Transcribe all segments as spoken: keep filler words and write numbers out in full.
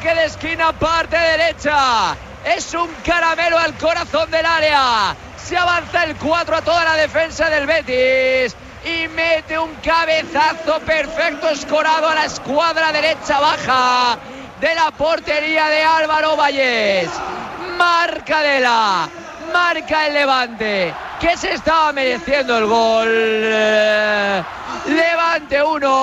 saque de esquina, parte derecha. Es un caramelo al corazón del área. Se avanza el cuatro a toda la defensa del Betis y mete un cabezazo perfecto escorado a la escuadra derecha baja de la portería de Álvaro Valles. Marca Dela, marca el Levante, que se estaba mereciendo el gol. Levante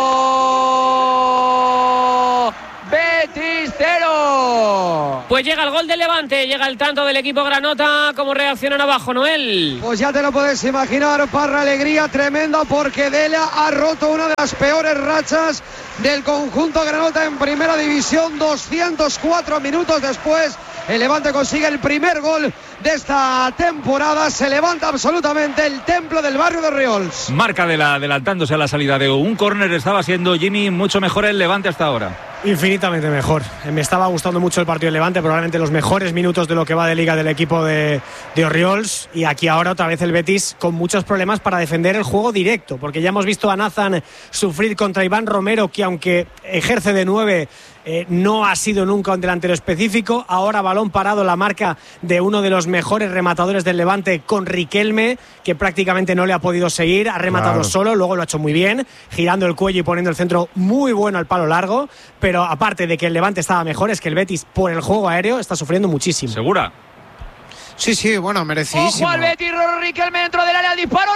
uno, Betis cero. Pues llega el gol del Levante, llega el tanto del equipo granota. ¿Cómo reaccionan abajo, Noel? Pues ya te lo puedes imaginar, Parra, alegría tremenda porque Dela ha roto una de las peores rachas del conjunto granota en primera división. Doscientos cuatro minutos después, el Levante consigue el primer gol de esta temporada. Se levanta absolutamente el templo del barrio de Riols. Marca de la adelantándose a la salida de un córner. Estaba siendo Jimmy mucho mejor el Levante hasta ahora. Infinitamente mejor. Me estaba gustando mucho el partido del Levante, probablemente los mejores minutos de lo que va de liga del equipo de, de Orriols. Y aquí ahora otra vez el Betis con muchos problemas para defender el juego directo, porque ya hemos visto a Nathan sufrir contra Iván Romero, que aunque ejerce de nueve, eh, no ha sido nunca un delantero específico. Ahora balón parado, la marca de uno de los mejores rematadores del Levante con Riquelme, que prácticamente no le ha podido seguir, ha rematado claro. solo, luego lo ha hecho muy bien, girando el cuello y poniendo el centro muy bueno al palo largo. Pero aparte de que el Levante estaba mejor, es que el Betis por el juego aéreo está sufriendo muchísimo. ¿Segura? Sí, sí, bueno, merecidísimo. Ojo al Betis, Riquelme dentro del área, el disparo,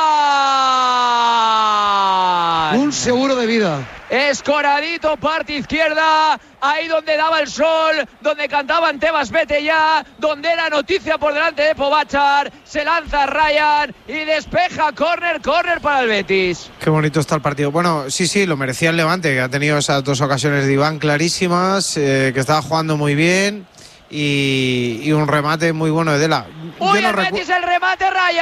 Ryan. Un seguro de vida. Escoradito, parte izquierda, ahí donde daba el sol, donde cantaban Tebas vete ya, donde era noticia por delante de Pogačar. Se lanza Ryan y despeja, córner, córner para el Betis. Qué bonito está el partido. Bueno, sí, sí, lo merecía el Levante, que ha tenido esas dos ocasiones de Iván clarísimas, eh, que estaba jugando muy bien. Y, y un remate muy bueno de Dela. Uy, no el recu- Betis, el remate,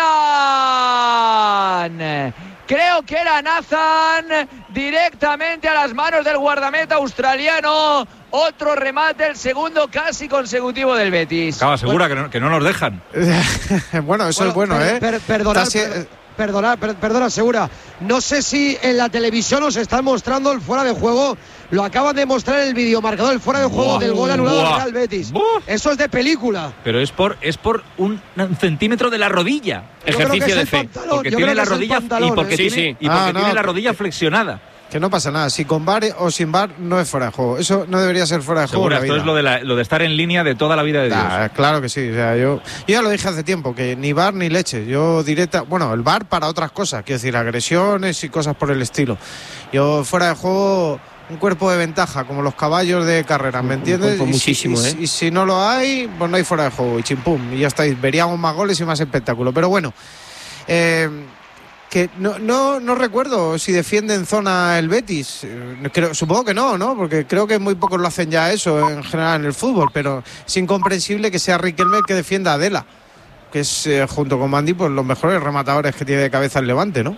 Ryan. Creo que era Nathan, directamente a las manos del guardameta australiano. Otro remate, el segundo casi consecutivo del Betis. Acaba segura bueno. que, no, que no nos dejan. Bueno, eso bueno, es bueno, per, ¿eh? Per, perdonad, per, perdonad, per, perdona, Segura. No sé si en la televisión os están mostrando el fuera de juego. Lo acaban de mostrar en el videomarcador, el fuera de juego buah, del gol anulado del Real Betis. Buah. Eso es de película. Pero es por es por un centímetro de la rodilla. Yo Ejercicio de fe. Pantalón. Porque Yo tiene la rodilla pantalón, y porque ¿eh? tiene, sí, sí. Y porque ah, tiene no, la rodilla flexionada. Que no pasa nada, si con V A R o sin V A R no es fuera de juego. Eso no debería ser fuera de juego. Seguro, esto es lo de, la, lo de estar en línea de toda la vida de Dios. Ah, claro que sí, o sea, yo, yo ya lo dije hace tiempo, que ni V A R ni leche. Yo directa, bueno, el V A R para otras cosas, quiero decir, agresiones y cosas por el estilo. Yo fuera de juego, un cuerpo de ventaja, como los caballos de carrera, ¿me entiendes? Y muchísimo, si, ¿eh? y, y si no lo hay, pues no hay fuera de juego, y chimpum, y ya estáis, veríamos más goles y más espectáculo. Pero bueno, eh, que no, no, no recuerdo si defiende en zona el Betis. Creo, supongo que no, ¿no? Porque creo que muy pocos lo hacen ya eso en general en el fútbol, pero es incomprensible que sea Riquelme el que defienda a Dela, que es eh, junto con Mandy pues los mejores rematadores que tiene de cabeza el Levante, ¿no?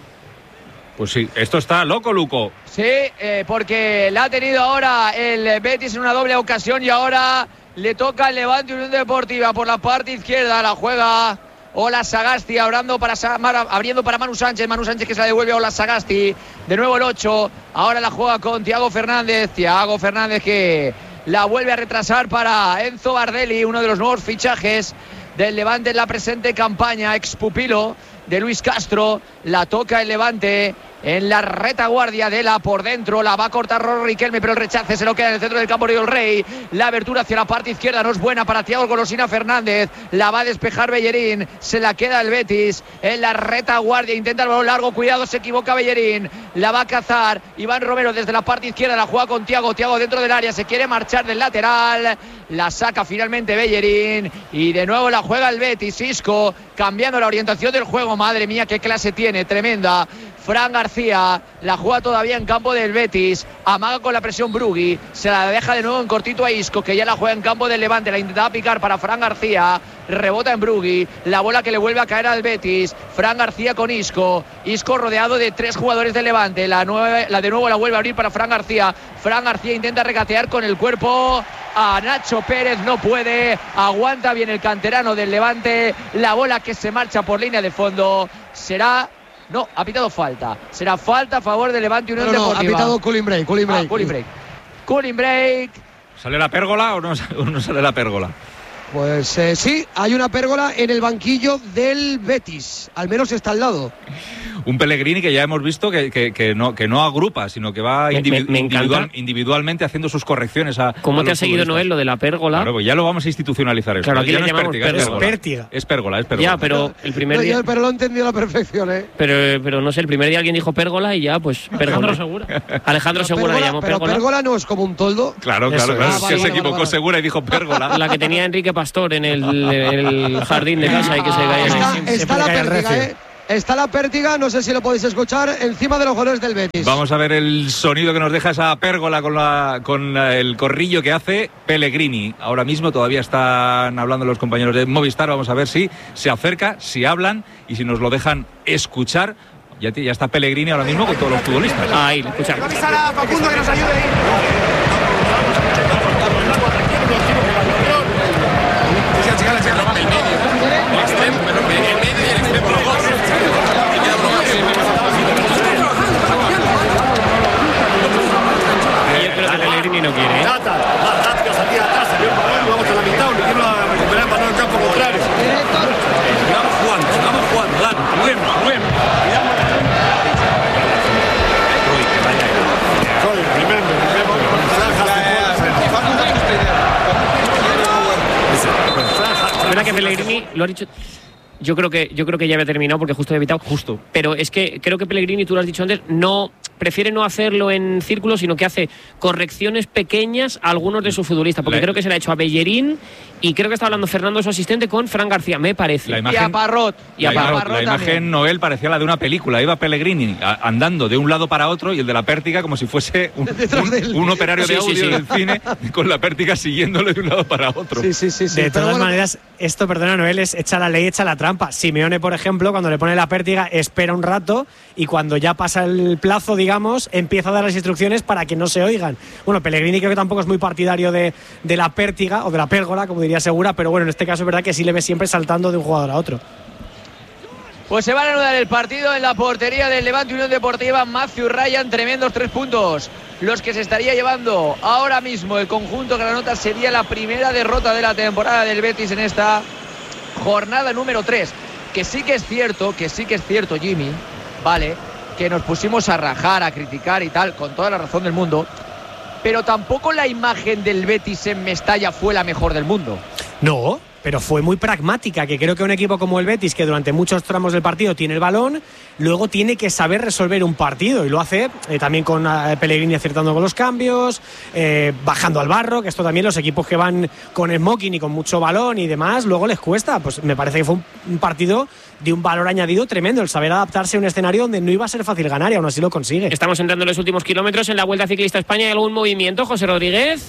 Pues sí, esto está loco, Luco. Sí, eh, porque la ha tenido ahora el Betis en una doble ocasión y ahora le toca al Levante Unión Deportiva por la parte izquierda, la juega Ola Sagasti abriendo para, abriendo para Manu Sánchez. Manu Sánchez que se la devuelve a Ola Sagasti. De nuevo el ocho. Ahora la juega con Thiago Fernández. Thiago Fernández que la vuelve a retrasar para Enzo Bardelli, uno de los nuevos fichajes del Levante en la presente campaña, ex pupilo de Luis Castro. La toca el Levante en la retaguardia de la por dentro, la va a cortar Riquelme, pero el rechace se lo queda en el centro del campo del Rey. La abertura hacia la parte izquierda no es buena para Thiago Golosina Fernández, la va a despejar Bellerín, se la queda el Betis en la retaguardia, intenta el balón largo, cuidado, se equivoca Bellerín, la va a cazar Iván Romero desde la parte izquierda, la juega con Thiago, Thiago dentro del área, se quiere marchar del lateral, la saca finalmente Bellerín y de nuevo la juega el Betis. Isco cambiando la orientación del juego, madre mía qué clase tiene, tremenda. Fran García la juega todavía en campo del Betis, amaga con la presión Brugui, se la deja de nuevo en cortito a Isco, que ya la juega en campo del Levante, la intentaba picar para Fran García, rebota en Brugui, la bola que le vuelve a caer al Betis, Fran García con Isco, Isco rodeado de tres jugadores del Levante, la, nueve, la de nuevo la vuelve a abrir para Fran García, Fran García intenta regatear con el cuerpo a Nacho Pérez, no puede, aguanta bien el canterano del Levante, la bola que se marcha por línea de fondo, será... No, ha pitado falta. Será falta a favor de Levante Unión no, no, Deportiva. Ha pitado cooling break, cooling break. Ah, cooling break. Cooling break. ¿Sale la pérgola o no, o no sale la pérgola? Pues eh, sí, hay una pérgola en el banquillo del Betis, al menos está al lado. Un Pellegrini que ya hemos visto que, que, que, no, que no agrupa, sino que va Me- individu- me- me individual, encanta. individualmente haciendo sus correcciones a. ¿Cómo a te ha los seguido futbolistas. Noel lo de la pérgola? Claro, pues ya lo vamos a institucionalizar esto. Claro, aquí ya le no es llamamos pértiga, es pérgola. pérgola. Es pértiga. Es pérgola, es pérgola. Ya, pero el primer No, día. yo, pero lo he entendido a la perfección, ¿eh? Pero, pero no sé, el primer día alguien dijo pérgola y ya, pues pérgola. Alejandro Segura. Alejandro Segura le Pérgola, llamó pero pérgola. pérgola no es como un toldo. Claro, Eso claro, es. claro. Ah, Es vale, que se vale, equivocó vale. Segura y dijo pérgola. La que tenía Enrique Pastor en el, en el jardín de casa y que se caía. Está, ahí. siempre está la cae el pértiga, recio. ¿eh? Está la pértiga, no sé si lo podéis escuchar, encima de los goles del Betis. Vamos a ver el sonido que nos deja esa pérgola con, la, con la- el corrillo que hace Pellegrini. Ahora mismo todavía están hablando los compañeros de Movistar. Vamos a ver si se acerca, si hablan y si nos lo dejan escuchar. Ya, te- ya está Pellegrini ahora mismo con todos los futbolistas. Ahí, escucha. Facundo que nos ayude ahí. Y yo creo que Pellegrini no quiere, ¿eh? Más rápidos aquí atrás, salió el balón, vamos a la mitad, lo quiero recuperar para el campo contrario. Vamos jugando, vamos jugando, dale, Rubén, Rubén. Joder, tremendo, tremendo, con franjas de Es verdad que Pellegrini lo ha dicho. Yo creo que yo creo que ya había terminado porque justo he evitado. Justo. Pero es que creo que Pellegrini, tú lo has dicho antes, no prefiere no hacerlo en círculos, sino que hace correcciones pequeñas a algunos de sus futbolistas. Porque La- creo que se le ha hecho a Bellerín y creo que está hablando Fernando, su asistente, con Fran García, me parece. La Y imagen, a Parrot. Y a la, Parrot ima- la imagen, también. Noel, parecía la de una película. Iba Pellegrini a- andando de un lado para otro y el de la pértiga como si fuese un, Detrás de él. un- un operario de Sí, sí, audio sí. del cine con la pértiga siguiéndole de un lado para otro. Sí, sí, sí. sí. De Pero todas bueno, maneras, esto, perdona Noel, es echa la ley, echa la trampa. Simeone, por ejemplo, cuando le pone la pértiga, espera un rato y cuando ya pasa el plazo, digamos, empieza a dar las instrucciones para que no se oigan. Bueno, Pellegrini creo que tampoco es muy partidario de, de la pértiga o de la pérgola, como diría Segura, pero bueno, en este caso es verdad que sí le ve siempre saltando de un jugador a otro. Pues se va a reanudar el partido en la portería del Levante Unión Deportiva. Matthew Ryan, tremendos tres puntos. Los que se estaría llevando ahora mismo el conjunto granota. Sería la primera derrota de la temporada del Betis en esta jornada número tres. Que sí que es cierto, que sí que es cierto, Jimmy, vale, que nos pusimos a rajar, a criticar y tal, con toda la razón del mundo. Pero tampoco la imagen del Betis en Mestalla fue la mejor del mundo. No, pero fue muy pragmática, que creo que un equipo como el Betis, que durante muchos tramos del partido tiene el balón, luego tiene que saber resolver un partido, y lo hace eh, también con eh, Pellegrini acertando con los cambios, eh, bajando al barro, que esto también los equipos que van con smoking y con mucho balón y demás, luego les cuesta. Pues me parece que fue un, un partido de un valor añadido tremendo, el saber adaptarse a un escenario donde no iba a ser fácil ganar y aún así lo consigue. Estamos entrando en los últimos kilómetros en la Vuelta Ciclista España. ¿Hay algún movimiento, José Rodríguez?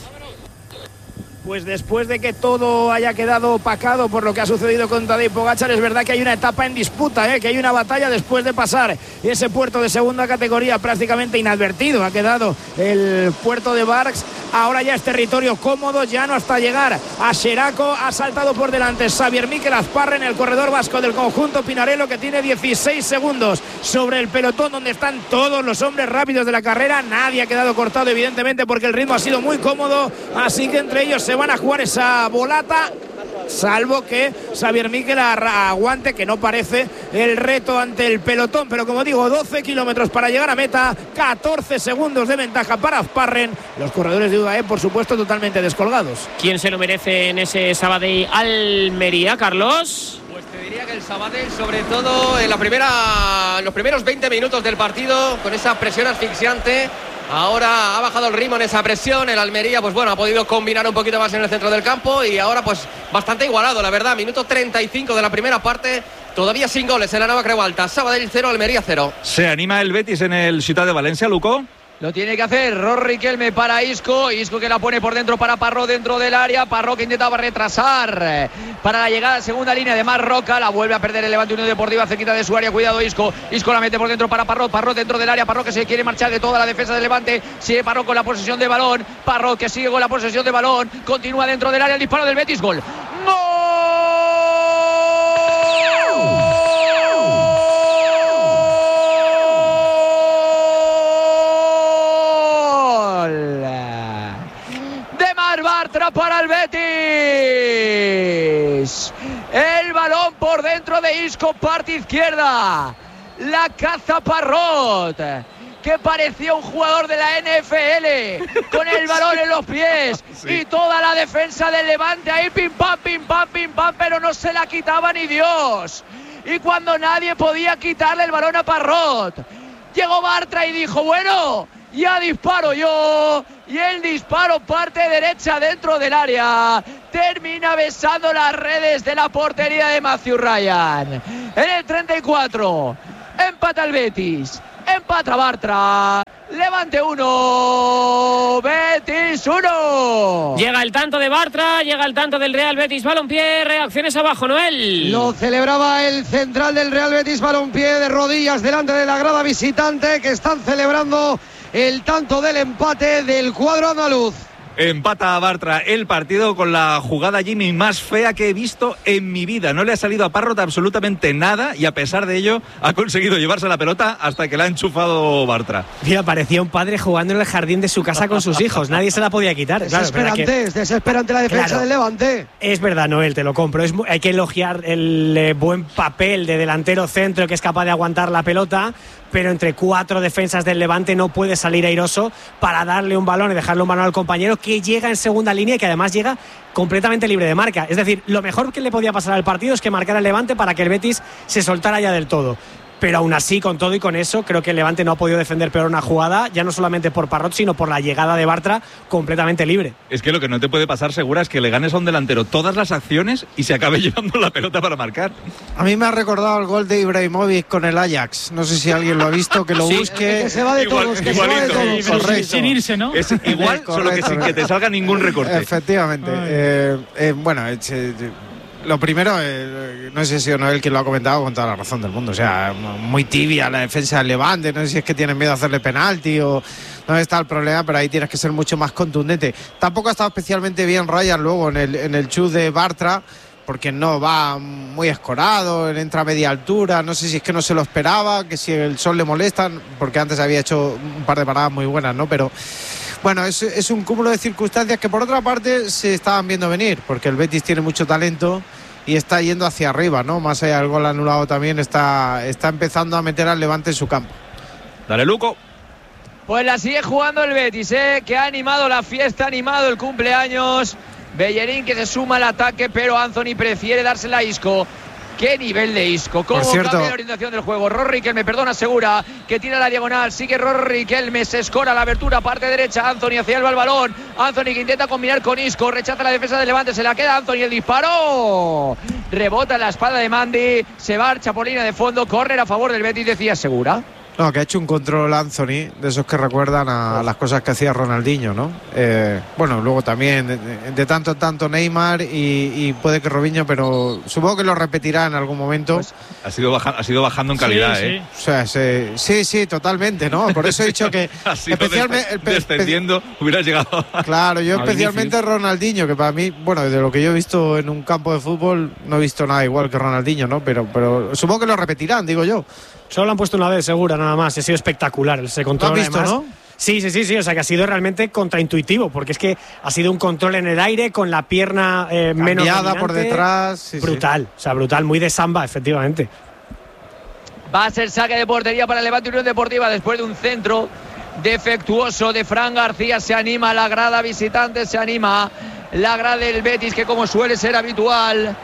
Pues después de que todo haya quedado opacado por lo que ha sucedido con Tadej Pogačar, es verdad que hay una etapa en disputa, ¿eh? Que hay una batalla después de pasar ese puerto de segunda categoría prácticamente inadvertido. Ha quedado el puerto de Barx. Ahora ya es territorio cómodo, ya no hasta llegar a Xeraco. Ha saltado por delante Xavier Miquel Azparra en el corredor vasco del conjunto Pinarello, que tiene dieciséis segundos sobre el pelotón donde están todos los hombres rápidos de la carrera. Nadie ha quedado cortado, evidentemente, porque el ritmo ha sido muy cómodo, así que entre ellos se van a jugar esa volata, salvo que Xavier Miquel aguante, que no parece el reto ante el pelotón. Pero como digo, doce kilómetros para llegar a meta, catorce segundos de ventaja para Azparren. Los corredores de U A E, por supuesto, totalmente descolgados. ¿Quién se lo merece en ese Sabadell Almería, Carlos? Pues te diría que el Sabadell, sobre todo en la primera, en los primeros veinte minutos del partido, con esa presión asfixiante. Ahora ha bajado el ritmo en esa presión. El Almería, pues bueno, ha podido combinar un poquito más en el centro del campo y ahora pues bastante igualado, la verdad. Minuto treinta y cinco de la primera parte, todavía sin goles en la Nova Creu Alta. Sabadell cero, Almería cero. ¿Se anima el Betis en el Ciutat de Valencia, Luco? Lo tiene que hacer Ros Riquelme para Isco. Isco que la pone por dentro para Parrot dentro del área. Parrot que intentaba retrasar para la llegada a segunda línea de Marroca. La vuelve a perder el Levante Unión Deportiva cerquita de su área. Cuidado Isco. Isco la mete por dentro para Parrot. Parrot dentro del área. Parrot que se quiere marchar de toda la defensa del Levante. Sigue Parrot con la posesión de balón. Parrot que sigue con la posesión de balón. Continúa dentro del área el disparo del Betis. Gol. ¡Gol! centro de Isco, parte izquierda. La caza Parrot, que parecía un jugador de la N F L, con el balón en los pies, sí. Y toda la defensa del Levante ahí, pim pam, pim pam, pim pam, pero no se la quitaba ni Dios. Y cuando nadie podía quitarle el balón a Parrot, llegó Bartra y dijo, bueno, ya disparo yo, y el disparo parte derecha dentro del área, termina besando las redes de la portería de Matthew Ryan. En el treinta y cuatro, empata el Betis, empata Bartra, Levante uno, Betis uno. Llega el tanto de Bartra, llega el tanto del Real Betis Balompié. Reacciones abajo, Noel. Lo celebraba el central del Real Betis Balompié de rodillas delante de la grada visitante, que están celebrando el tanto del empate del cuadro andaluz. Empata a Bartra el partido con la jugada Jimmy más fea que he visto en mi vida. No le ha salido a Parrot absolutamente nada y a pesar de ello ha conseguido llevarse la pelota hasta que la ha enchufado Bartra. Mira, parecía un padre jugando en el jardín de su casa con sus hijos. Nadie se la podía quitar. Desesperante, claro, es, que... es desesperante la defensa claro, del Levante. Es verdad, Noel, te lo compro. Es, hay que elogiar el eh, buen papel de delantero centro que es capaz de aguantar la pelota, pero entre cuatro defensas del Levante no puede salir airoso para darle un balón y dejarle un balón al compañero que llega en segunda línea y que además llega completamente libre de marca. Es decir, lo mejor que le podía pasar al partido es que marcara el Levante para que el Betis se soltara ya del todo. Pero aún así, con todo y con eso, creo que el Levante no ha podido defender peor una jugada, ya no solamente por Parrot, sino por la llegada de Bartra completamente libre. Es que lo que no te puede pasar, Segura, es que le ganes a un delantero todas las acciones y se acabe llevando la pelota para marcar. A mí me ha recordado el gol de Ibrahimovic con el Ajax. No sé si alguien lo ha visto, que lo sí, busque. Que se va de Igual, todos, que igualito, se va de todos. Correcto. Sin irse, ¿no? Es igual, correcto, solo que sin que te salga ningún recorte. Efectivamente. Eh, eh, bueno, eh, eh, lo primero, eh, no sé si o no él quien lo ha comentado con toda la razón del mundo. O sea, muy tibia la defensa del Levante. No sé si es que tienen miedo a hacerle penalti o no está el problema, pero ahí tienes que ser mucho más contundente. Tampoco ha estado especialmente bien Ryan luego en el, en el chut de Bartra, porque no va muy escorado, él entra a media altura. No sé si es que no se lo esperaba, que si el sol le molesta, porque antes había hecho un par de paradas muy buenas, ¿no? Pero bueno, es, es un cúmulo de circunstancias que por otra parte se estaban viendo venir, porque el Betis tiene mucho talento y está yendo hacia arriba, ¿no? Más allá del gol anulado también está, está empezando a meter al Levante en su campo. Dale, Luco. Pues la sigue jugando el Betis, ¿eh? Que ha animado la fiesta, ha animado el cumpleaños. Bellerín que se suma al ataque, pero Anthony prefiere dársela a Isco. ¿Qué nivel de Isco? ¿Cómo cierto, cambia la orientación del juego? Rorro Riquelme, perdona, asegura que tira la diagonal. Sigue Rorro Riquelme, se escora la abertura, parte derecha. Anthony hacia el balón. Anthony que intenta combinar con Isco. Rechaza la defensa del Levante, se la queda Anthony. El disparo. Rebota en la espalda de Mandy. Se marcha por línea de fondo. Córner a favor del Betis, decía Segura. No, que ha hecho un control Anthony, de esos que recuerdan a las cosas que hacía Ronaldinho, ¿no? Eh, bueno, luego también de, de tanto en tanto Neymar y, y puede que Robinho, pero supongo que lo repetirá en algún momento. Pues, ha, sido baja, ha sido bajando en calidad, sí, ¿eh? Sí. O sea, sí, sí, sí, totalmente, ¿no? Por eso he dicho que ha sido especialmente descendiendo, hubiera llegado. Claro, yo especialmente Ronaldinho, que para mí, bueno, de lo que yo he visto en un campo de fútbol, no he visto nada igual que Ronaldinho, ¿no? Pero, pero supongo que lo repetirán, digo yo. Solo lo han puesto una vez, Segura, nada más. Ha sido espectacular ese control. ¿Lo has visto, además, no? Sí, sí, sí, sí. O sea, que ha sido realmente contraintuitivo, porque es que ha sido un control en el aire con la pierna eh, menos dominante, por detrás. Sí, brutal, sí. O sea, brutal, muy de samba, efectivamente. Va a ser saque de portería para el Levante Unión Deportiva después de un centro defectuoso de Fran García. Se anima la grada visitante, se anima la grada del Betis, que como suele ser habitual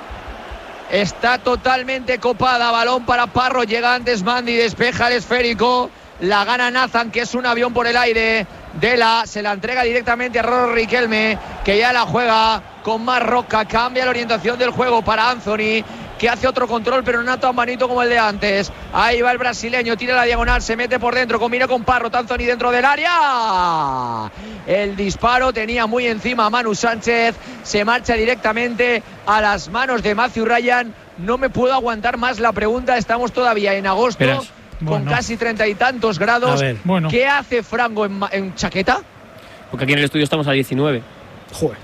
está totalmente copada. Balón para Parro, llega antes Mandy, despeja el esférico, la gana Nathan, que es un avión por el aire. Dela se la entrega directamente a Rorro Riquelme, que ya la juega con más roca, cambia la orientación del juego para Anthony, que hace otro control, pero no tan bonito como el de antes. Ahí va el brasileño, tira la diagonal, se mete por dentro, combina con Parrot. Anthony dentro del área. El disparo tenía muy encima a Manu Sánchez, se marcha directamente a las manos de Matthew Ryan. No me puedo aguantar más la pregunta, estamos todavía en agosto, Verás. Bueno. con casi treinta y tantos grados. A ver, bueno. ¿Qué hace Franco en, en chaqueta? Porque aquí en el estudio estamos a diecinueve. Joder.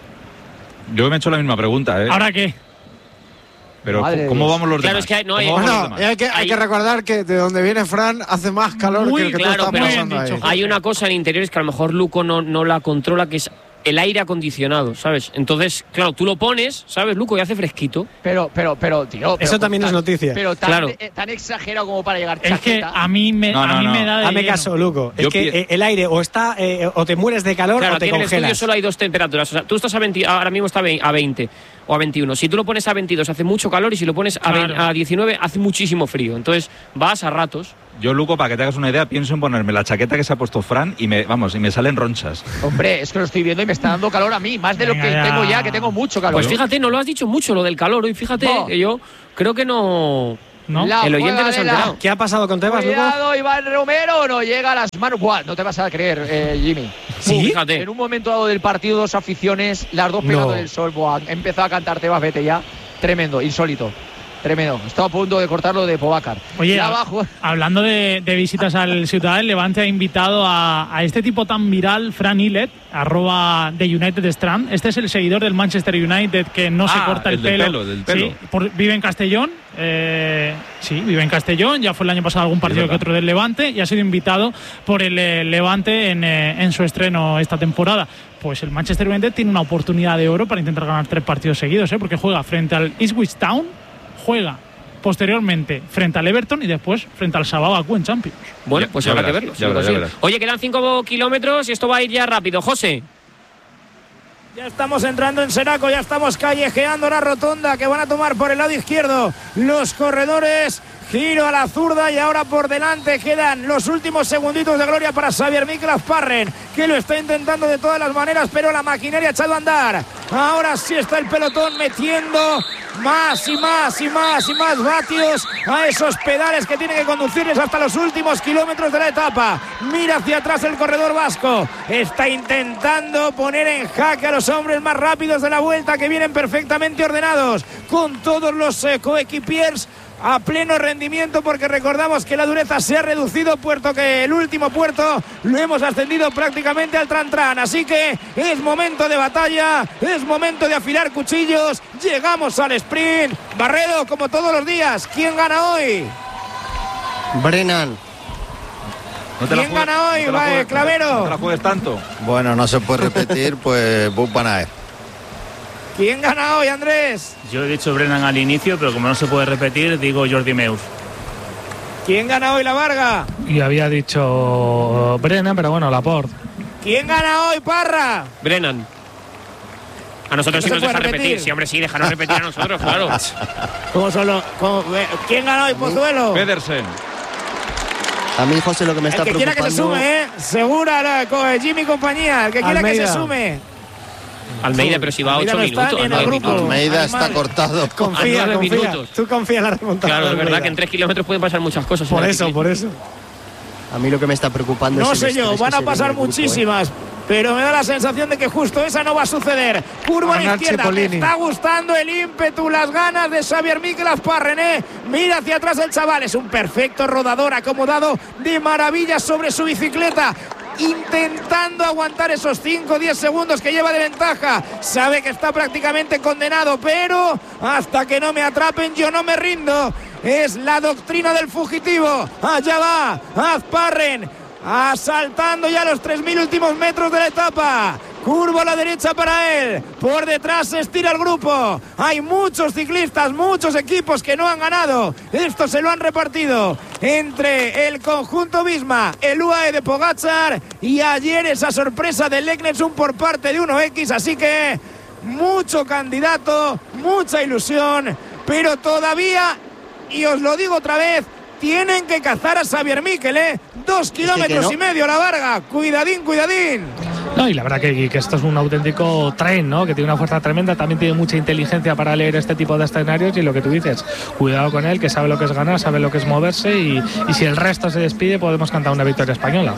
Yo me he hecho la misma pregunta, ¿eh? ¿Ahora qué? Pero Madre ¿cómo Dios. vamos los Claro, demás? es que hay- no, hay- ¿Cómo vamos Bueno, los demás? y hay, que, hay Ahí- que recordar que de donde viene Fran hace más calor Muy que el que claro, tú estás pero- pasando Muy ahí. bien dicho. Hay una cosa en interiores que a lo mejor Luco no, no la controla, que es el aire acondicionado, ¿sabes? Entonces, claro, tú lo pones, ¿sabes, Luco? Y hace fresquito. Pero, pero, pero, tío. Pero Eso también tan, es noticia. Pero tan, claro. eh, tan exagerado como para llegar chaqueta. Es que a mí me, no, no, a mí no. me da de Hazme lleno. caso, Luco. Es Yo que pi- eh, el aire o está eh, o te mueres de calor Claro, o te aquí en el estudio congelas. solo hay dos temperaturas. O sea, tú estás a veinte, ahora mismo está a veinte o a veintiuno. Si tú lo pones a veintidós hace mucho calor y si lo pones a, Claro. veinte, a diecinueve hace muchísimo frío. Entonces vas a ratos. Yo, Luco, para que te hagas una idea, pienso en ponerme la chaqueta que se ha puesto Fran y me, vamos, y me salen ronchas. Hombre, es que lo estoy viendo y me está dando calor a mí, más de lo Venga que ya. tengo ya, que tengo mucho calor. Pues fíjate, no lo has dicho mucho lo del calor hoy. Fíjate No. que yo creo que no. ¿No? La El oyente no se ha juega de la- enterado. ¿Qué ha pasado con Tebas, Luco? Cuidado, Iván Romero, no llega a las manos. Buah, no te vas a creer, eh, Jimmy. Sí, fíjate. En un momento dado del partido, dos aficiones, las dos pegando No. en el sol. Buah, empezó a cantar Tebas, vete ya. Tremendo, insólito. Tremendo. Está a punto de cortarlo de Pogacar. Oye, Ya hab- abajo. hablando de, de visitas al Ciudad del Levante, ha invitado a, a este tipo tan viral, Fran Illet, arroba de United Strand. Este es el seguidor del Manchester United que no se Ah, corta el, el del pelo. pelo, del pelo. Sí, por- vive en Castellón. eh, sí, vive en Castellón. Ya fue el año pasado algún partido que verdad. otro del Levante y ha sido invitado por el eh, Levante en, eh, en su estreno esta temporada. Pues el Manchester United tiene una oportunidad de oro para intentar ganar tres partidos seguidos, ¿eh? Porque juega frente al Ipswich Town, juega posteriormente frente al Everton y después frente al Sababaku en Champions. Bueno, Ya- pues ya habrá verás, que verlo. ya si lo verás, ya consigue. verás. Oye, quedan cinco kilómetros y esto va a ir ya rápido. José. Ya estamos entrando en Seraco, ya estamos callejeando la rotonda que van a tomar por el lado izquierdo los corredores. Giro a la zurda y ahora por delante quedan los últimos segunditos de gloria para Xavier Miklas Parren, que lo está intentando de todas las maneras, pero la maquinaria ha echado a andar. Ahora sí está el pelotón metiendo más y más y más y más vatios a esos pedales que tienen que conducirles hasta los últimos kilómetros de la etapa. Mira hacia atrás el corredor vasco. Está intentando poner en jaque a los hombres más rápidos de la vuelta, que vienen perfectamente ordenados, con todos los eh, coequipiers a pleno rendimiento, porque recordamos que la dureza se ha reducido, puesto que el último puerto lo hemos ascendido prácticamente al Tran Tran. Así que es momento de batalla, es momento de afilar cuchillos. Llegamos al sprint. Barredo, como todos los días, ¿quién gana hoy? Brennan. No te la ¿Quién juegues- gana hoy, no te la va, juegues- Clavero? No te la juegues tanto. Bueno, no se puede repetir, pues Bud Van Aert. ¿Quién gana hoy, Andrés? Yo he dicho Brennan al inicio, pero como no se puede repetir, digo Jordi Meus. ¿Quién gana hoy, La Varga? Y había dicho Brennan, pero bueno, Laporte. ¿Quién gana hoy, Parra? Brennan. A nosotros ¿No sí se nos puede deja repetir. repetir? Sí, hombre, sí, déjanos repetir a nosotros, claro. ¿Cómo solo, cómo- ¿Quién gana hoy, Pozuelo? Pedersen. A mí, José, lo que me El está que quiera que se preocupando... sume, ¿eh? Segura, la, co- Jimmy y compañía. El que quiera que Almeida. se sume. Almeida, pero si va a Almeida ocho no está minutos. ni en a el nueve grupo. minutos. Almeida está Animal. cortado. Confía, A nueve confía. minutos. Tú confía en la remontada. Claro, de es verdad Almeida. que en tres kilómetros pueden pasar muchas cosas. en Por el eso, ciclismo. por eso. A mí lo que me está preocupando No es el sé yo, estrés van que a se ve en pasar el grupo, ¿eh? muchísimas, pero me da la sensación de que justo esa no va a suceder. Curva a la Ganar izquierda, me Cipollini. está gustando el ímpetu, las ganas de Xavier Miklas Parrené. Mira hacia atrás el chaval, es un perfecto rodador, acomodado de maravilla sobre su bicicleta, intentando aguantar esos cinco o diez segundos que lleva de ventaja. Sabe que está prácticamente condenado, pero hasta que no me atrapen yo no me rindo. Es la doctrina del fugitivo. Allá va Azparren, asaltando ya los tres mil últimos metros de la etapa. Curva a la derecha para él. Por detrás se estira el grupo. Hay muchos ciclistas, muchos equipos que no han ganado. Esto se lo han repartido entre el conjunto Visma, el U A E de Pogačar y ayer esa sorpresa del Leknessum por parte de uno equis. Así que mucho candidato, mucha ilusión, pero todavía, y os lo digo otra vez, tienen que cazar a Xavier Mikel, ¿eh? Dos kilómetros no. y medio La Varga. Cuidadín, cuidadín. No, y la verdad que, que esto es un auténtico tren, ¿no? Que tiene una fuerza tremenda, también tiene mucha inteligencia para leer este tipo de escenarios y lo que tú dices, cuidado con él, que sabe lo que es ganar, sabe lo que es moverse y, y si el resto se despide podemos cantar una victoria española.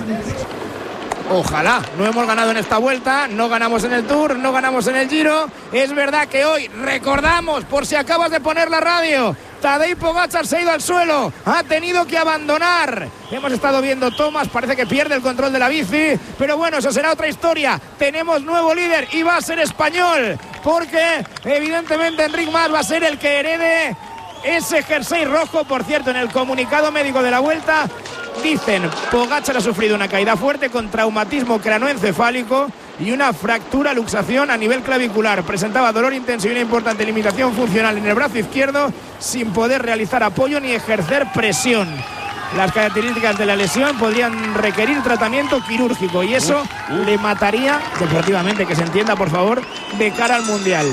Ojalá. No hemos ganado en esta vuelta, no ganamos en el Tour, no ganamos en el Giro. Es verdad que hoy recordamos, por si acabas de poner la radio, Tadej Pogačar se ha ido al suelo, ha tenido que abandonar. Hemos estado viendo tomas, parece que pierde el control de la bici, pero bueno, eso será otra historia. Tenemos nuevo líder y va a ser español, porque evidentemente Enric Mas va a ser el que herede ese jersey rojo. Por cierto, en el comunicado médico de la Vuelta dicen: Pogačar ha sufrido una caída fuerte con traumatismo craneoencefálico y una fractura, luxación a nivel clavicular. Presentaba dolor intenso y una importante limitación funcional en el brazo izquierdo, sin poder realizar apoyo ni ejercer presión. Las características de la lesión podrían requerir tratamiento quirúrgico y eso uh, uh. le mataría, deportivamente, que se entienda por favor, de cara al Mundial.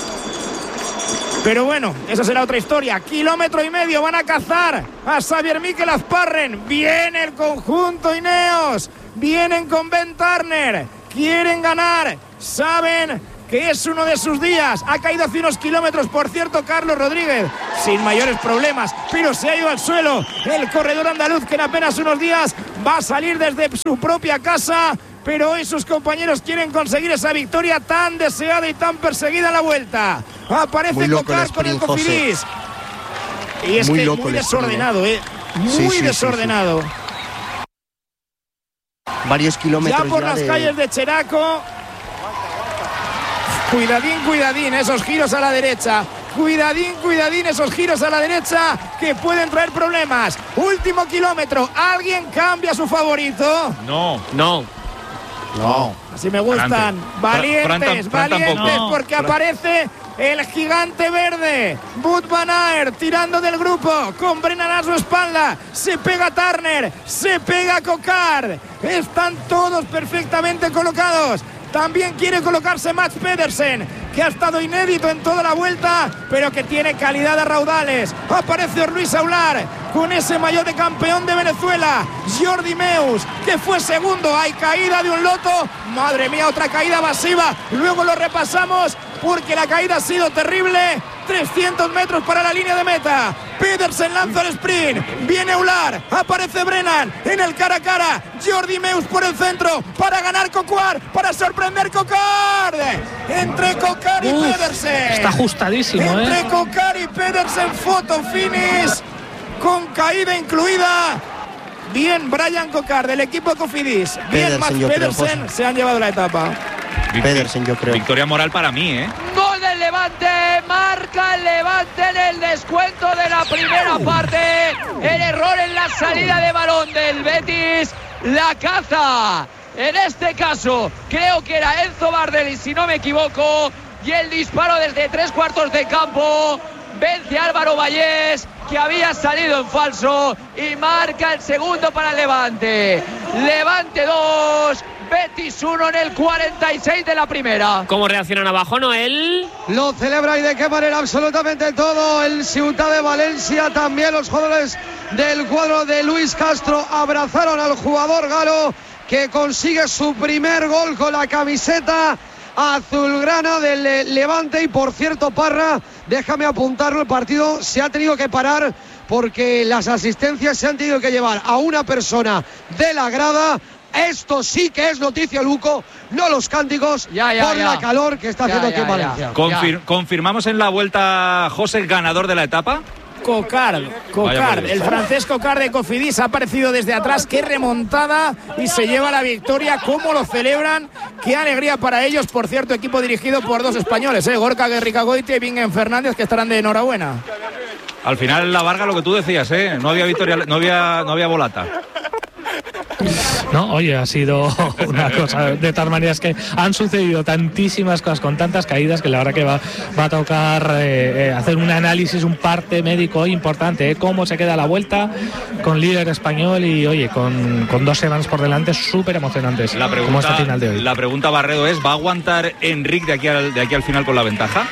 Pero bueno, esa será otra historia. Kilómetro y medio, van a cazar a Xavier Mikel Azparren. Viene el conjunto Ineos, vienen con Ben Turner, quieren ganar, saben que es uno de sus días. Ha caído hace unos kilómetros, por cierto, Carlos Rodríguez, sin mayores problemas, pero se ha ido al suelo el corredor andaluz, que en apenas unos días va a salir desde su propia casa. Pero hoy sus compañeros quieren conseguir esa victoria tan deseada y tan perseguida en la vuelta. Aparece Cocar con el Cofidis. Y es muy que muy desordenado, ¿eh? Muy sí, sí, desordenado. Sí, sí. Varios kilómetros ya por ya las de... calles de Cheraco. Cuidadín, cuidadín, esos giros a la derecha. Cuidadín, cuidadín, esos giros a la derecha que pueden traer problemas. Último kilómetro. ¿Alguien cambia a su favorito? No, no. No. Así me gustan. Frante. Valientes, Fran, Fran, Fran valientes, no. porque Fran. aparece el gigante verde. Wout van Aert tirando del grupo con Brennan a su espalda. Se pega Turner, se pega Cocar. Están todos perfectamente colocados. También quiere colocarse Mats Pedersen, que ha estado inédito en toda la vuelta, pero que tiene calidad de raudales. Aparece Luis Aular con ese maillot de campeón de Venezuela. Jordi Meus, que fue segundo. Hay caída de un loto. Madre mía, otra caída masiva. Luego lo repasamos porque la caída ha sido terrible. trescientos metros para la línea de meta. Pedersen lanza el sprint. Viene Aular. Aparece Brennan en el cara a cara. Jordi Meus por el centro para ganar Coquard, para sorprender Coquard. Entre Coquard y Uf, Pedersen. Está ajustadísimo, Entre ¿eh? Coquard y Pedersen, foto finish con caída incluida. Bien, Brian Coquard del equipo Cofidis. Bien, Mats Pedersen, creo, se han llevado la etapa. Pedersen, yo creo. Victoria moral para mí, ¿eh? Gol del Levante, marca el Levante en el descuento de la primera parte. El error en la salida de balón del Betis, la caza. En este caso, creo que era Enzo Bardelli, si no me equivoco, y el disparo desde tres cuartos de campo vence a Álvaro Vallés, que había salido en falso, y marca el segundo para el Levante. Levante dos, Betis uno en el cuarenta y seis de la primera. ¿Cómo reaccionan abajo, Noel? Lo celebra y de qué manera, absolutamente todo. El Ciutat de Valencia, también los jugadores del cuadro de Luis Castro abrazaron al jugador galo, que consigue su primer gol con la camiseta azulgrana del Levante. Y por cierto, Parra, déjame apuntarlo, el partido se ha tenido que parar porque las asistencias se han tenido que llevar a una persona de la grada. Esto sí que es noticia, Luco, no los cánticos, ya, ya, por ya. la calor que está haciendo ya, ya, aquí en Valencia. Confir- ¿Confirmamos en la vuelta, José, el ganador de la etapa? Coquard, Coquard, el francés Coquard de Cofidis ha aparecido desde atrás, qué remontada, y se lleva la victoria. ¿Cómo lo celebran? Qué alegría para ellos. Por cierto, equipo dirigido por dos españoles, ¿eh? Gorka Guerricagoite y Bingen Fernández, que estarán de enhorabuena. Al final, la Varga, lo que tú decías, ¿eh? No había victoria, no había, no había volata. No, oye, ha sido una cosa de tal manera, es que han sucedido tantísimas cosas con tantas caídas que la verdad que va, va a tocar eh, eh, hacer un análisis, un parte médico importante, eh, cómo se queda la vuelta con líder español y oye, con, con dos semanas por delante súper emocionantes, la pregunta, como esta final de hoy. La pregunta, Barredo, es, ¿va a aguantar Enric de aquí al, de aquí al final con la ventaja?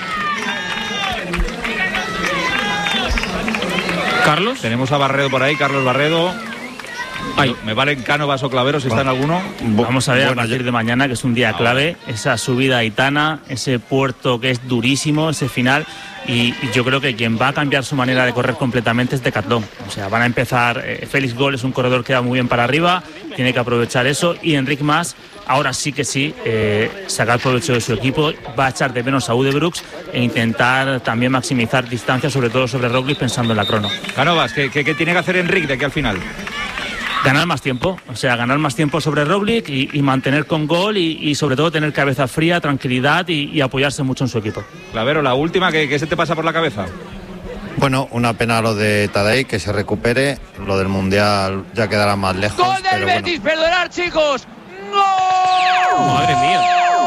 Carlos. Tenemos a Barredo por ahí, Carlos Barredo. Ay. Me valen Cánovas o Claveros si está en alguno. Vamos a ver a partir de mañana, que es un día clave, esa subida a Itana, ese puerto que es durísimo, ese final. Y, y yo creo que quien va a cambiar su manera de correr completamente es Decathlon. O sea, van a empezar. Eh, Félix Gol es un corredor que va muy bien para arriba, tiene que aprovechar eso. Y Enric Mas, ahora sí que sí, eh, sacar provecho de su equipo, va a echar de menos a Udebrooks e intentar también maximizar distancia, sobre todo sobre Roglic, pensando en la crono. Cánovas, ¿qué, qué, qué tiene que hacer Enric de aquí al final? Ganar más tiempo, o sea, ganar más tiempo sobre Roglic y, y mantener con Gol y, y sobre todo tener cabeza fría, tranquilidad y, y apoyarse mucho en su equipo. Clavero, la última, ¿qué, qué se te pasa por la cabeza? Bueno, una pena lo de Tadej, que se recupere. Lo del Mundial ya quedará más lejos. ¡Gol del pero Betis! Bueno. Perdonar, chicos. ¡Gol! Madre mía.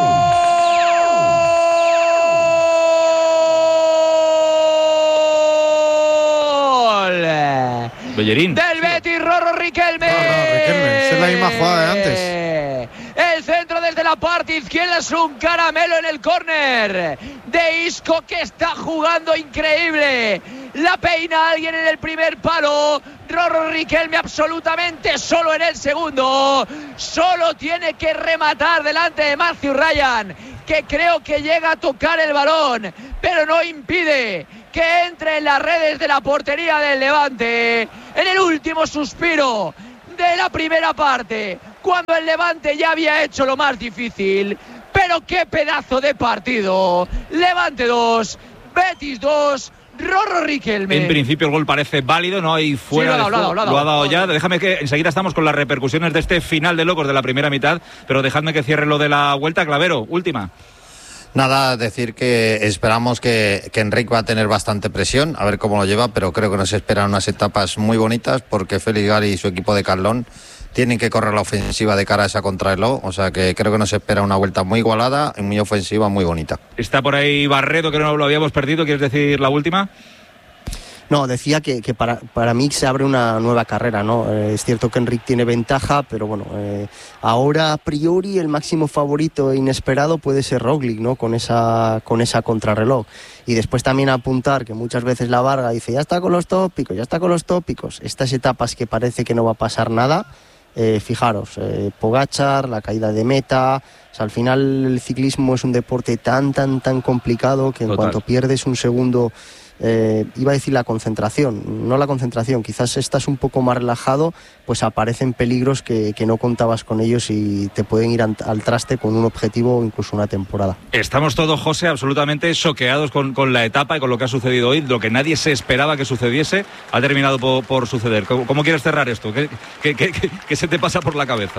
Bellerín. del Betis, Rorro Riquelme. Rorro Riquelme, es la misma jugada de antes. El centro desde la parte izquierda es un caramelo en el córner de Isco, que está jugando increíble. La peina alguien en el primer palo. Rorro Riquelme absolutamente solo en el segundo. Solo tiene que rematar delante de Matthew Ryan, que creo que llega a tocar el balón, pero no impide que entre en las redes de la portería del Levante en el último suspiro de la primera parte, cuando el Levante ya había hecho lo más difícil. Pero qué pedazo de partido. Levante dos, Betis dos, Rorro Riquelme. En principio el gol parece válido, no hay fuera sí, lo ha dado, de lo ha dado, lo ha dado ya. Déjame que enseguida estamos con las repercusiones de este final de locos de la primera mitad, pero dejadme que cierre lo de la vuelta. Clavero, última. Nada, decir que esperamos que, que Enrique va a tener bastante presión, a ver cómo lo lleva, pero creo que nos esperan unas etapas muy bonitas, porque Félix Gali y su equipo de Carlón tienen que correr la ofensiva de cara a esa contrarreloj, o sea que creo que nos espera una vuelta muy igualada y muy ofensiva, muy bonita. Está por ahí Barredo, que no lo habíamos perdido. ¿Quieres decir la última? No, decía que, que para, para mí se abre una nueva carrera, ¿no? Eh, es cierto que Enrique tiene ventaja, pero bueno, eh, ahora a priori el máximo favorito e inesperado puede ser Roglic, ¿no? Con esa, con esa contrarreloj. Y después también apuntar que muchas veces la Varga dice, ya está con los tópicos, ya está con los tópicos. Estas etapas que parece que no va a pasar nada, eh, fijaros, eh, Pogačar, la caída de meta. O sea, al final el ciclismo es un deporte tan, tan, tan complicado que en Total. cuanto pierdes un segundo... Eh, iba a decir la concentración, no la concentración, quizás estás un poco más relajado, pues aparecen peligros que, que no contabas con ellos y te pueden ir al, al traste con un objetivo o incluso una temporada. Estamos todos, José, absolutamente choqueados con, con la etapa y con lo que ha sucedido hoy. Lo que nadie se esperaba que sucediese ha terminado por, por suceder. ¿Cómo, ¿Cómo quieres cerrar esto? ¿Qué, qué, qué, qué, qué se te pasa por la cabeza?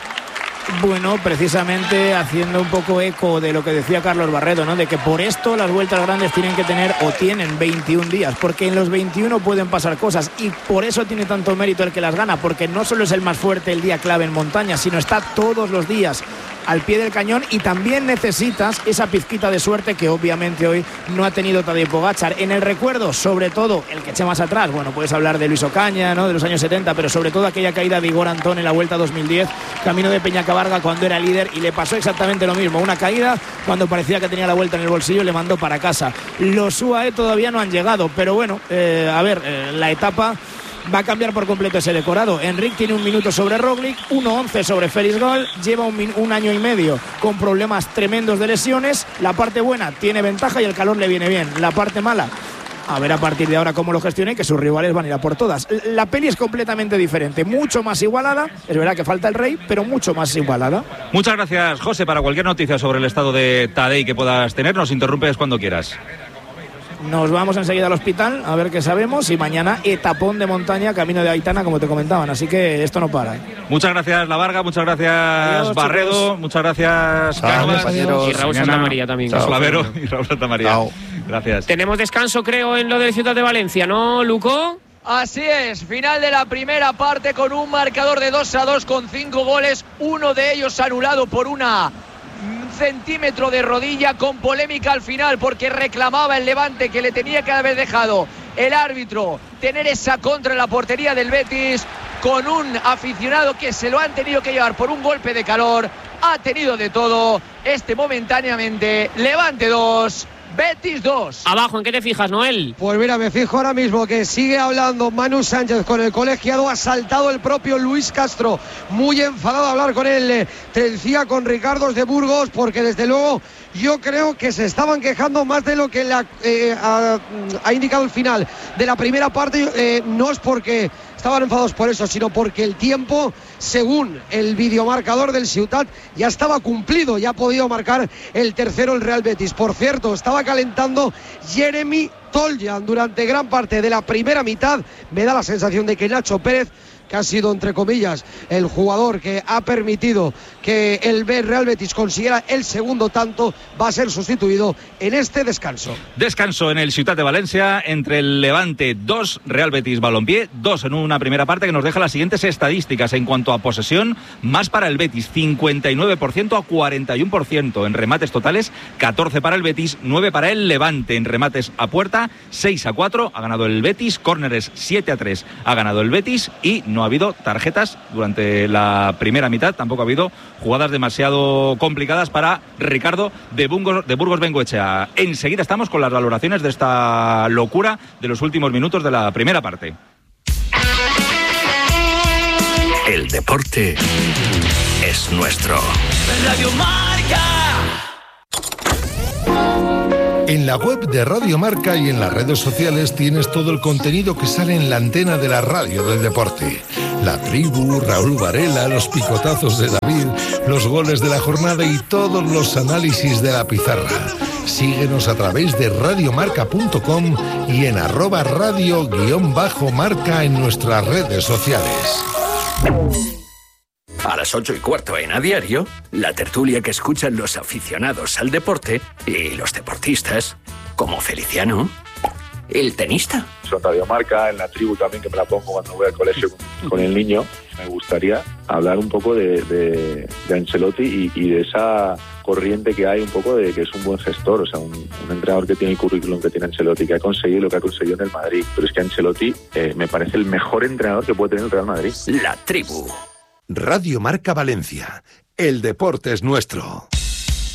Bueno, precisamente haciendo un poco eco de lo que decía Carlos Barredo, ¿no? De que por esto las vueltas grandes tienen que tener o tienen veintiún días, porque en los veintiuno pueden pasar cosas y por eso tiene tanto mérito el que las gana, porque no solo es el más fuerte el día clave en montaña, sino está todos los días al pie del cañón y también necesitas esa pizquita de suerte que obviamente hoy no ha tenido Tadej Pogačar. En el recuerdo, sobre todo, el que eche más atrás, bueno, puedes hablar de Luis Ocaña, ¿no? De los años setenta, pero sobre todo aquella caída de Igor Antón en la Vuelta dos mil diez, camino de Peñacabarga cuando era líder y le pasó exactamente lo mismo, una caída cuando parecía que tenía la Vuelta en el bolsillo y le mandó para casa. Los U A E todavía no han llegado, pero bueno, eh, a ver, eh, la etapa va a cambiar por completo ese decorado. Enrique tiene un minuto sobre Roglic, uno once sobre Félix Gal, lleva un, un año y medio con problemas tremendos de lesiones. La parte buena tiene ventaja y el calor le viene bien. La parte mala, a ver a partir de ahora cómo lo gestione, que sus rivales van a ir a por todas. La peli es completamente diferente, mucho más igualada. Es verdad que falta el Rey, pero mucho más igualada. Muchas gracias, José. Para cualquier noticia sobre el estado de Tadej que puedas tener, nos interrumpes cuando quieras. Nos vamos enseguida al hospital a ver qué sabemos y mañana etapón de montaña camino de Aitana, como te comentaban, así que esto no para. Muchas gracias La Varga, muchas gracias Adiós, Barredo, chicos. muchas gracias Cánovas y Raúl Santamaría también. Chao, Clavero y Raúl Santamaría. Chao. Gracias. Tenemos descanso, creo, en lo de Ciudad de Valencia, ¿no, Luco? Así es, final de la primera parte con un marcador de dos a dos con cinco goles, uno de ellos anulado por una centímetro de rodilla, con polémica al final porque reclamaba el Levante que le tenía que haber dejado el árbitro tener esa contra en la portería del Betis, con un aficionado que se lo han tenido que llevar por un golpe de calor. Ha tenido de todo este momentáneamente. Levante dos, Betis dos. Abajo, ¿en qué te fijas, Noel? Pues mira, me fijo ahora mismo que sigue hablando Manu Sánchez con el colegiado. Ha saltado el propio Luis Castro, muy enfadado a hablar con él. Te decía con Ricardos de Burgos, porque desde luego yo creo que se estaban quejando más de lo que la, eh, ha, ha indicado el final de la primera parte. Eh, no es porque estaban enfadados por eso, sino porque el tiempo, según el videomarcador del Ciutat, ya estaba cumplido, ya ha podido marcar el tercero el Real Betis. Por cierto, estaba calentando Jeremy Toljan durante gran parte de la primera mitad. Me da la sensación de que Nacho Pérez que ha sido, entre comillas, el jugador que ha permitido que el Real Betis consiguiera el segundo tanto, va a ser sustituido en este descanso. Descanso en el Ciutat de Valencia entre el Levante dos, Real Betis Balompié dos en una primera parte que nos deja las siguientes estadísticas en cuanto a posesión: más para el Betis, cincuenta y nueve por ciento a cuarenta y uno por ciento en remates totales, catorce para el Betis, nueve para el Levante en remates a puerta, seis a cuatro ha ganado el Betis, córneres siete a tres ha ganado el Betis y no ha habido tarjetas durante la primera mitad, tampoco ha habido jugadas demasiado complicadas para Ricardo de Burgos, de Burgos Bengoechea. Enseguida estamos con las valoraciones de esta locura de los últimos minutos de la primera parte. El deporte es nuestro. Radio Marca. En la web de Radio Marca y en las redes sociales tienes todo el contenido que sale en la antena de la radio del deporte. La tribu, Raúl Varela, los picotazos de David, los goles de la jornada y todos los análisis de la pizarra. Síguenos a través de radiomarca punto com y en arroba radio guión bajo marca en nuestras redes sociales. A las ocho y cuarto en A Diario, la tertulia que escuchan los aficionados al deporte y los deportistas, como Feliciano, el tenista. Son Radio Marca, en la tribu también, que me la pongo cuando voy al colegio con, con el niño. Me gustaría hablar un poco de, de, de Ancelotti y, y de esa corriente que hay un poco de que es un buen gestor, o sea, un, un entrenador que tiene el currículum que tiene Ancelotti, que ha conseguido lo que ha conseguido en el Madrid. Pero es que Ancelotti eh, me parece el mejor entrenador que puede tener el Real Madrid. La tribu. Radio Marca Valencia. El deporte es nuestro.